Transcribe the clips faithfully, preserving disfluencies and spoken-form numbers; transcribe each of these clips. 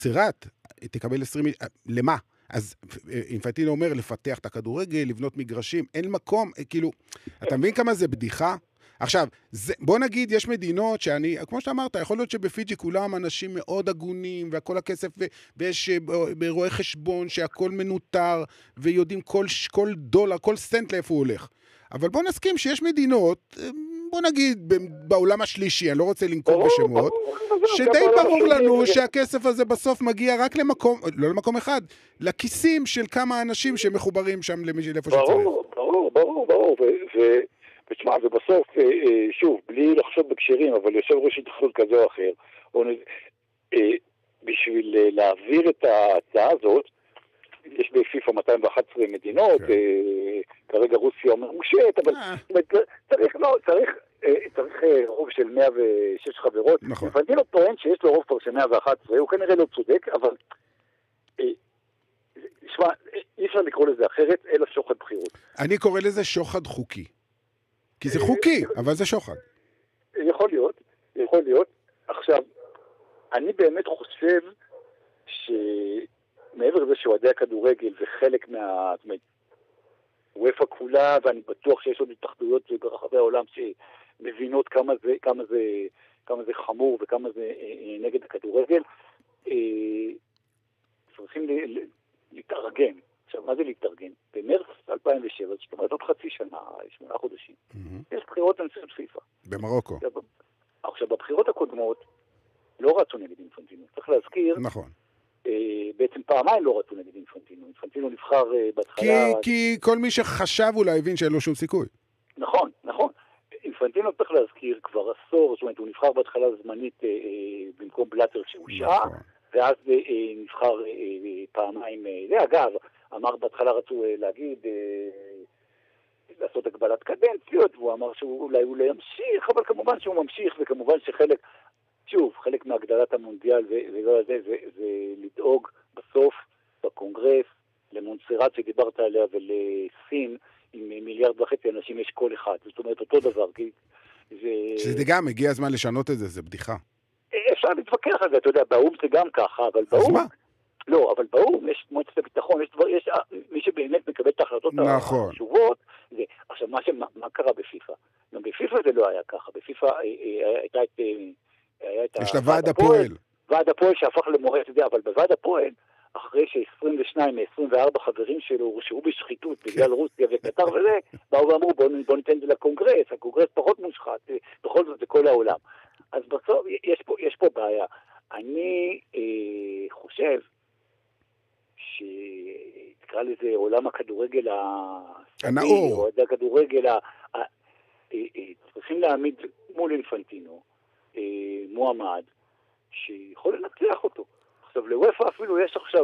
צירת, תקבל עשרים מיליון, למה? אז אינפנטינו אומר לפתח את הכדורגל, לבנות מגרשים, אין מקום, כאילו, אתה מבין כמה זה בדיחה? עכשיו, זה, בוא נגיד, יש מדינות שאני, כמו שאתה אמרת, יכול להיות שבפיג'י כולם אנשים מאוד הגונים, והכל הכסף, ו, ויש ברואי חשבון שהכל מנותר, ויודעים כל, כל דולר, כל סנט לאיפה הוא הולך. אבל בוא נסכים שיש מדינות, בוא נגיד, בעולם השלישי, אני לא רוצה לנקוב בשמות, שדי ברור לנו שהכסף הזה בסוף מגיע רק למקום, לא למקום אחד, לכיסים של כמה אנשים שמחוברים שם לאיפה שצריך. ברור, ברור, ברור, ברור, ותשמע, ובסוף, שוב, בלי לחשוב בקשרים, אבל יושב ראש התאחדות כזה או אחר, בשביל להעביר את ההצעה הזאת, יש בפיפה מאתיים ואחת עשרה מדינות, כרגע רוסיה מושת, אבל צריך, לא, צריך, צריך רוב של מאה ושש חברות. אינפנטינו טוען שיש לו רוב כבר של מאה ואחת עשרה, הוא כנראה לא צודק, אבל שמע, אי אפשר לקרוא לזה אחרת, אלא שוחד בחירות. אני קורא לזה שוחד חוקי. כי זה חוקי, אבל זה שוחד. יכול להיות, יכול להיות. עכשיו, אני באמת חושב שמעבר לזה שאוהדי הכדורגל זה חלק מה... זאת אומרת, וופא כולה, ואני בטוח שיש עוד התאחדויות ברחבי העולם שמבינות כמה זה, כמה זה, כמה זה חמור וכמה זה נגד הכדורגל, צריכים להתארגן. עכשיו, מה זה להתארגן? במרץ אלפיים ושבע, זאת אומרת, עוד חצי שנה, שמונה חודשים, mm-hmm. יש בחירות לנשיאות פיפה. במרוקו. עכשיו, עכשיו, בבחירות הקודמות לא רצו נגד אינפנטינו. צריך להזכיר, נכון. אה, בעצם פעמיים לא רצו נגד אינפנטינו. אינפנטינו נבחר אה, בהתחלה... כי, כי כל מי שחשב אולי הבין שאין לו שום סיכוי. נכון, נכון. אינפנטינו צריך להזכיר כבר עשור, זאת אומרת, הוא נבחר בהתחלה זמנית אה, אה, במקום בלאטר שהוא שעה, נכון. ואז אה, נבחר אה, פעמיים, אה, זה אגב, אמר בהתחלה רצו להגיד, לעשות הגבלת קדנציות, והוא אמר שאולי הוא לא ימשיך, אבל כמובן שהוא ממשיך, וכמובן שחלק, שוב, חלק מהגדלת המונדיאל, זה, זה, זה, זה לדאוג בסוף בקונגרס, למונסרט שדיברת עליה, ולסין, עם מיליארד וחצי אנשים יש כל אחד. זאת אומרת, אותו דבר, כי זה... שזה גם, הגיע הזמן לשנות את זה, זה בדיחה. אפשר להתווכח על זה, אתה יודע, באום זה גם ככה, אבל באום... אז מה? לא, אבל באום יש מועצת הביטחון, יש דבר, יש מי שבאמת מקבל את ההחלטות נכון. החשובות. זה, עכשיו, מה, שמה, מה קרה בפיפה? גם בפיפה זה לא היה ככה. בפיפה הייתה את... יש לה ועד הפועל. ועד הפועל שהפך למועצת זה, אבל בוועד הפועל, אחרי ש-עשרים ושניים מ-עשרים וארבע חברים שלו הורשעו בשחיתות בגלל רוסיה וקטר וזה, באו ואמרו, בוא, בוא ניתן את זה לקונגרס, הקונגרס פחות מושחת, בכל זאת זה כל העולם. אז בסוף יש פה, יש פה בעיה. אני אה, חושב שתקרא לזה עולם הכדורגל הנאור, או עד הכדורגל ה... צריכים להעמיד מול אינפנטינו מועמד שיכול לנצח אותו. עכשיו לוופא אפילו יש עכשיו...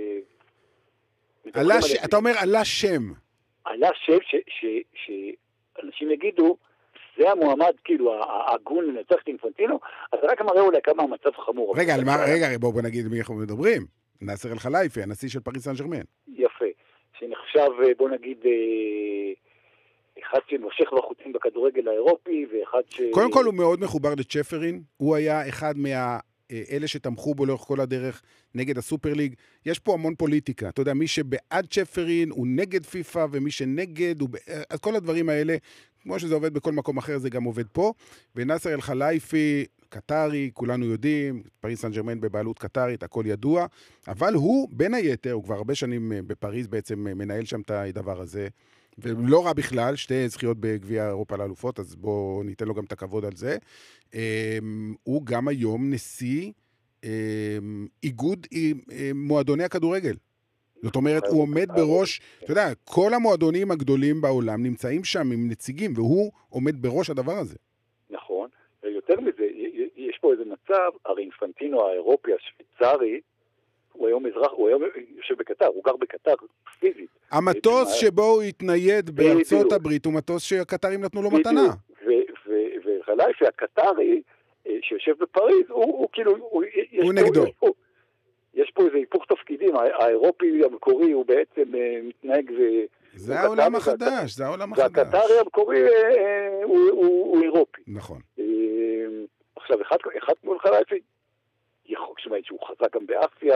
אתה אומר עלה שם. עלה שם שאנשים יגידו זה המועמד, כאילו, ההגון לנצח את אינפנטינו, אז רק מראה אולי כמה המצב חמור. רגע, רגע, בואו נגיד מי אנחנו מדברים. נאסר אל-חלייפי, הנשיא של פריס סן ז'רמן. יפה. שנחשב, בוא נגיד, אחד שמושך בחוטים בכדורגל האירופי, ואחד ש... קודם כל הוא מאוד מחובר לצ'פרין, הוא היה אחד מה... אלה שתמכו בו לאורך כל הדרך נגד הסופר ליג. יש פה המון פוליטיקה. אתה יודע, מי שבעד צ'פרין הוא נגד פיפה, ומי שנגד הוא... אז כל הדברים האלה, כמו שזה עובד בכל מקום אחר, זה גם עובד פה. ונאסר אל-חלייפי, קטרי, כולנו יודעים, פריס סן ז'רמן בבעלות קטרית, הכל ידוע, אבל הוא, בין היתר, הוא כבר הרבה שנים בפריז בעצם מנהל שם את הדבר הזה, ולא רע בכלל, שתי זכיות בגביע אירופה לאלופות, אז בואו ניתן לו גם את הכבוד על זה. הוא גם היום נשיא איגוד מועדוני הכדורגל. זאת אומרת, הוא עומד בראש, אתה יודע, כל המועדונים הגדולים בעולם נמצאים שם עם נציגים, והוא עומד בראש הדבר הזה. נכון, ויותר מזה, יש פה איזה מצב, הרי אינפנטינו האירופי השוויצרי, הוא היום מזרח, הוא היום יושב בקטר, הוא גר בקטר פיזית. המטוס שבו הוא התנייד בארצות הברית, הוא מטוס שהקטרים נתנו לו מתנה. וחלייפי, הקטרי, שיושב בפריז, הוא כאילו... הוא נגדו. יש פה איזה היפוך תפקידים, האירופי המקורי הוא בעצם מתנהג ו... זה העולם החדש, זה העולם החדש. והקטרי המקורי הוא אירופי. נכון. עכשיו, אחד כמו חלייפי, שהוא חזק גם באסיה,